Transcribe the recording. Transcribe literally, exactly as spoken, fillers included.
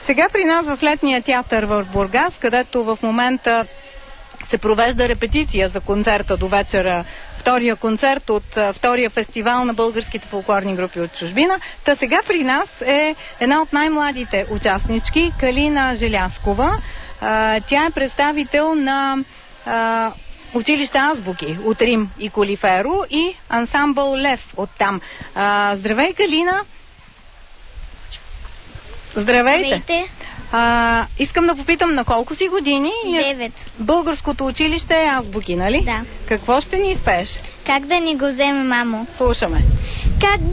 Сега при нас в летния театър в Бургас, където в момента се провежда репетиция за концерта до вечера, втория концерт от а, втория фестивал на българските фолклорни групи от чужбина. Та сега при нас е една от най-младите участнички, Калина Желязкова. А, тя е представител на а, училище Азбуки от Рим и Колиферо и ансамбъл Лев от там. А, здравей, Калина! Здравейте! Здравейте! А, искам да попитам на колко си години? Девет. Българското училище е Азбуки, нали? Да. Какво ще ни изпееш? Как да ни го вземе, мамо? Слушаме. Как